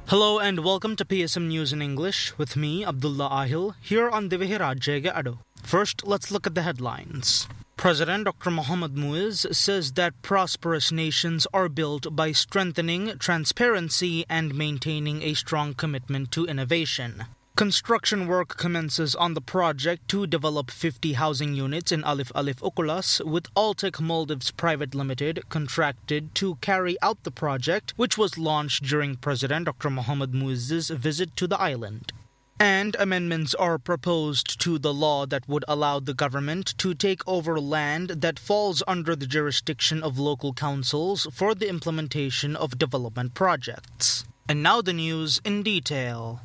Hello and welcome to PSM News in English with me, Abdullah Ahil, here on Divhi Rajya Ado. First, let's look at the headlines. President Dr. Mohammad Muiz says that prosperous nations are built by strengthening transparency and maintaining a strong commitment to innovation. Construction work commences on the project to develop 50 housing units in Alif Alif Ukulas, with Altec Maldives Private Limited contracted to carry out the project, which was launched during President Dr. Mohammad Muiz's visit to the island. And amendments are proposed to the law that would allow the government to take over land that falls under the jurisdiction of local councils for the implementation of development projects. And now the news in detail.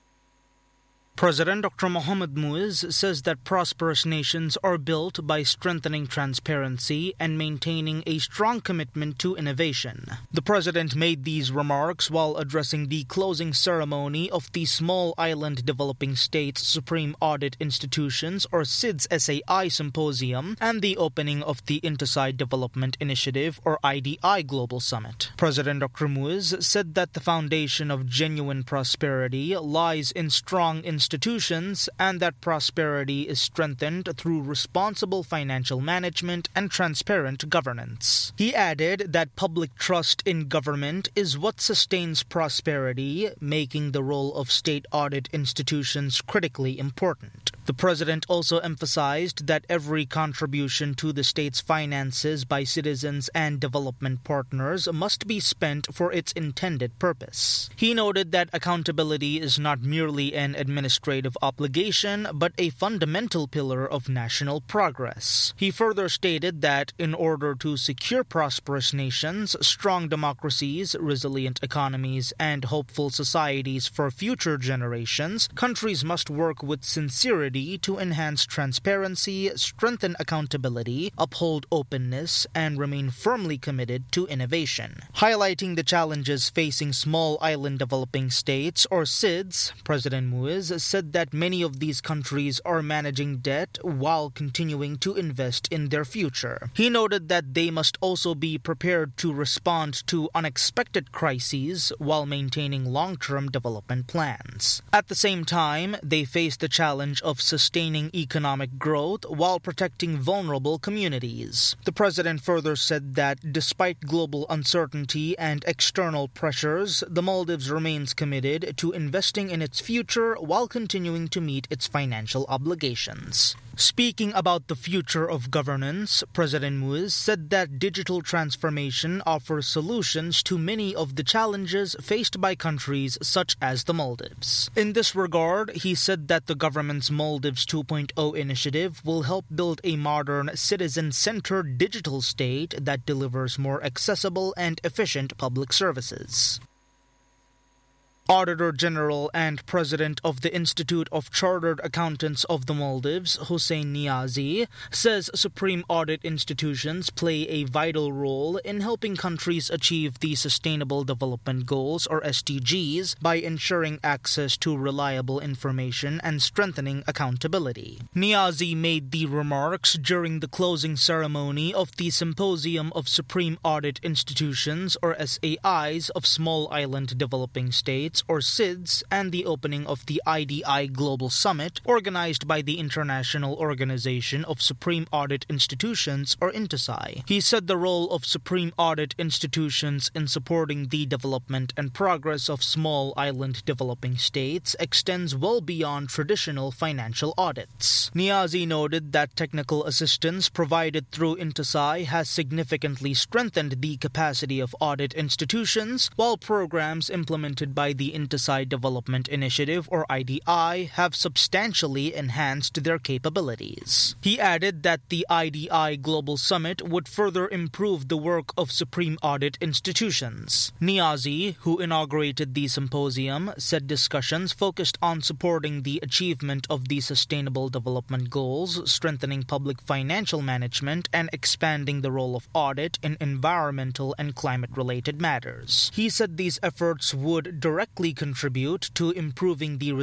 President Dr. Mohammad Muiz says that prosperous nations are built by strengthening transparency and maintaining a strong commitment to innovation. The president made these remarks while addressing the closing ceremony of the Small Island Developing States Supreme Audit Institutions or SIDS SAI Symposium and the opening of the Intisai Development Initiative or IDI Global Summit. President Dr. Muiz said that the foundation of genuine prosperity lies in strong institutions and that prosperity is strengthened through responsible financial management and transparent governance. He added that public trust in government is what sustains prosperity, making the role of state audit institutions critically important. The president also emphasized that every contribution to the state's finances by citizens and development partners must be spent for its intended purpose. He noted that accountability is not merely an administrative obligation, but a fundamental pillar of national progress. He further stated that in order to secure prosperous nations, strong democracies, resilient economies, and hopeful societies for future generations, countries must work with sincerity to enhance transparency, strengthen accountability, uphold openness, and remain firmly committed to innovation. Highlighting the challenges facing small island developing states, or SIDS, President Muiz said that many of these countries are managing debt while continuing to invest in their future. He noted that they must also be prepared to respond to unexpected crises while maintaining long-term development plans. At the same time, they face the challenge of sustaining economic growth while protecting vulnerable communities. The president further said that despite global uncertainty and external pressures, the Maldives remains committed to investing in its future while continuing to meet its financial obligations. Speaking about the future of governance, President Muiz said that digital transformation offers solutions to many of the challenges faced by countries such as the Maldives. In this regard, he said that the government's Maldives 2.0 initiative will help build a modern, citizen-centered digital state that delivers more accessible and efficient public services. Auditor General and President of the Institute of Chartered Accountants of the Maldives, Hussein Niazi, says supreme audit institutions play a vital role in helping countries achieve the Sustainable Development Goals, or SDGs, by ensuring access to reliable information and strengthening accountability. Niazi made the remarks during the closing ceremony of the Symposium of Supreme Audit Institutions, or SAIs, of Small Island Developing States, or SIDS, and the opening of the IDI Global Summit, organized by the International Organization of Supreme Audit Institutions, or Intisai. He said the role of supreme audit institutions in supporting the development and progress of small island developing states extends well beyond traditional financial audits. Niazi noted that technical assistance provided through Intisai has significantly strengthened the capacity of audit institutions, while programs implemented by the Intisai Development Initiative, or IDI, have substantially enhanced their capabilities. He added that the IDI Global Summit would further improve the work of supreme audit institutions. Niazi, who inaugurated the symposium, said discussions focused on supporting the achievement of the Sustainable Development Goals, strengthening public financial management, and expanding the role of audit in environmental and climate-related matters. He said these efforts would directly contribute to improving the